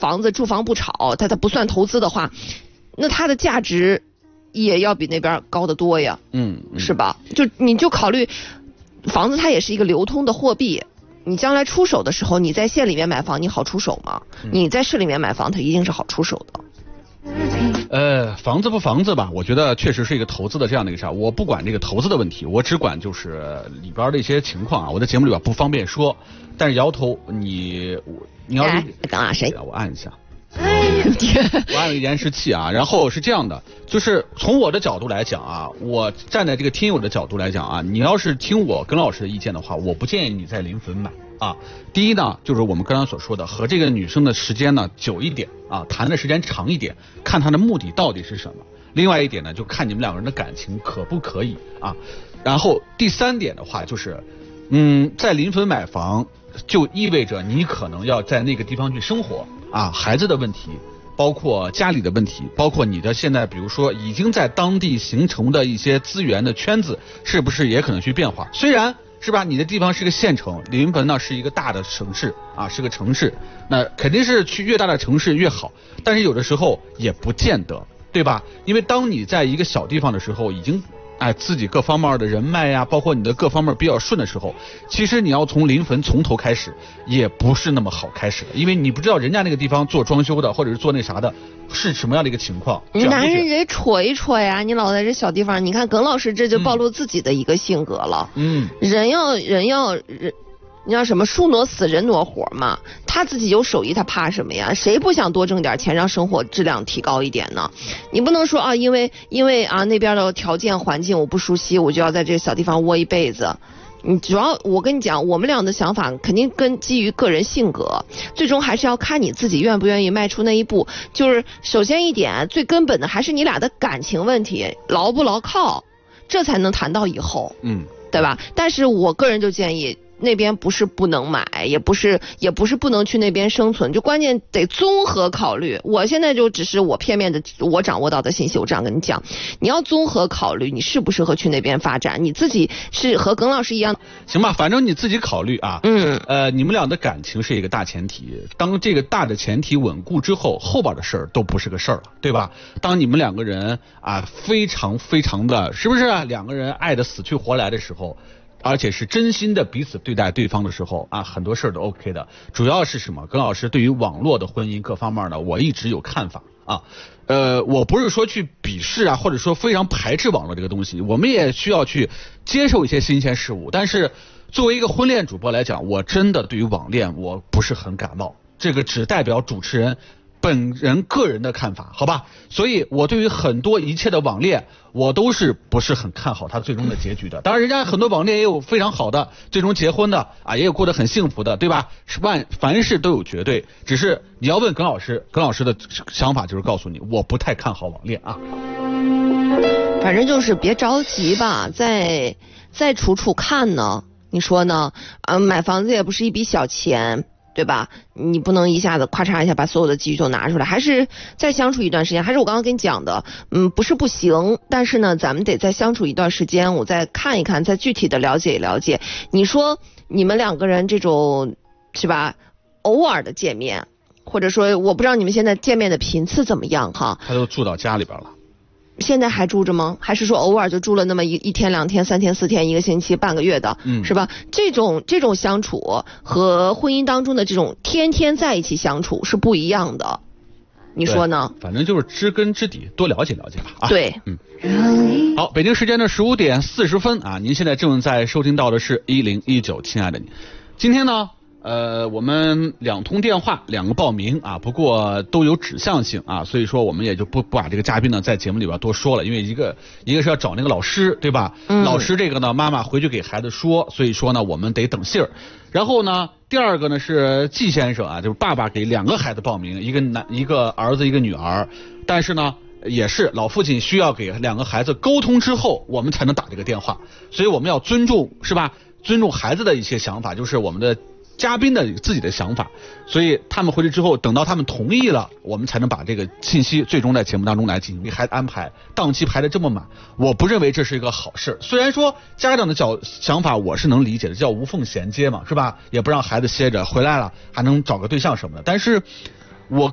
房子住房不炒，它不算投资的话，那它的价值也要比那边高得多呀，是吧？你就考虑房子它也是一个流通的货币，你将来出手的时候，你在县里面买房你好出手吗？你在市里面买房它一定是好出手的。 房子不房子吧，我觉得确实是一个投资的这样的一个啥，我不管这个投资的问题，我只管就是里边的一些情况啊，我在节目里边不方便说，但是摇头你要是刚谁？ 我按一下。我按了个延时器啊，然后是这样的，就是从我的角度来讲啊，我站在这个听友的角度来讲啊，你要是听我跟老师的意见的话，我不建议你在临汾买啊。第一呢，就是我们刚刚所说的，和这个女生的时间呢久一点啊，谈的时间长一点，看她的目的到底是什么。另外一点呢，就看你们两个人的感情可不可以啊。然后第三点的话就是，在临汾买房就意味着你可能要在那个地方去生活啊，孩子的问题，包括家里的问题，包括你的现在比如说已经在当地形成的一些资源的圈子，是不是也可能去变化？虽然是吧，你的地方是个县城，临汾呢是一个大的城市啊，是个城市，那肯定是去越大的城市越好，但是有的时候也不见得，对吧？因为当你在一个小地方的时候，已经自己各方面的人脉呀，包括你的各方面比较顺的时候，其实你要从临汾从头开始也不是那么好开始的，因为你不知道人家那个地方做装修的或者是做那啥的是什么样的一个情况。 你男人得戳一戳呀，你老在这小地方，你看耿老师这就暴露自己的一个性格了。人要什么树挪死人挪活嘛，他自己有手艺他怕什么呀？谁不想多挣点钱让生活质量提高一点呢？你不能说啊，因为那边的条件环境我不熟悉，我就要在这个小地方窝一辈子。你主要我跟你讲，我们俩的想法肯定基于个人性格，最终还是要看你自己愿不愿意迈出那一步。就是首先一点，最根本的还是你俩的感情问题，牢不牢靠，这才能谈到以后，对吧？但是我个人就建议，那边不是不能买，也不是不能去那边生存，就关键得综合考虑。我现在就只是我片面的我掌握到的信息，我这样跟你讲，你要综合考虑你适不适合去那边发展，你自己是和耿老师一样， 行吧，反正你自己考虑啊。你们俩的感情是一个大前提，当这个大的前提稳固之后，后边的事儿都不是个事儿了，对吧？当你们两个人非常非常的，是不是两个人爱得死去活来的时候，而且是真心的彼此对待对方的时候很多事儿都 OK 的。主要是什么？耿老师对于网络的婚姻各方面呢，我一直有看法我不是说去鄙视或者说非常排斥网络这个东西，我们也需要去接受一些新鲜事物。但是作为一个婚恋主播来讲，我真的对于网恋我不是很感冒，这个只代表主持人本人个人的看法，好吧？所以我对于很多一切的网恋，我都是不是很看好他最终的结局的。当然人家很多网恋也有非常好的，最终结婚的也有过得很幸福的，对吧？凡事都有绝对，只是你要问耿老师，耿老师的想法就是告诉你，我不太看好网恋反正就是别着急吧，再处处看呢，你说呢？买房子也不是一笔小钱，对吧？你不能一下子咔嚓一下把所有的积蓄都拿出来，还是再相处一段时间。还是我刚刚跟你讲的，不是不行，但是呢，咱们得再相处一段时间，我再看一看，再具体的了解一了解。你说你们两个人这种是吧，偶尔的见面，或者说我不知道你们现在见面的频次怎么样哈？ 他都住到家里边了。 现在还住着吗？还是说偶尔就住了那么一天两天3天4天1个星期半个月的，是吧？这种相处和婚姻当中的这种天天在一起相处是不一样的，你说呢？ 反正就是知根知底，多了解了解吧对， 好，北京时间的15点40分您现在正在收听到的是1019，亲爱的你。今天呢我们2通电话2个报名不过都有指向性所以说我们也就不把这个嘉宾呢在节目里边多说了，因为一个是要找那个老师，对吧？老师这个呢，妈妈回去给孩子说，所以说呢我们得等信儿。然后呢，第二个呢是季先生就是爸爸给2个孩子报名，一个儿子一个女儿，但是呢也是老父亲需要给2个孩子沟通之后我们才能打这个电话，所以我们要尊重，是吧？尊重孩子的一些想法，就是我们的嘉宾的自己的想法，所以他们回去之后，等到他们同意了，我们才能把这个信息最终在节目当中来进行。给孩子安排档期排得这么满，我不认为这是一个好事。虽然说家长的想法我是能理解的，叫无缝衔接嘛，是吧？也不让孩子歇着，回来了还能找个对象什么的。但是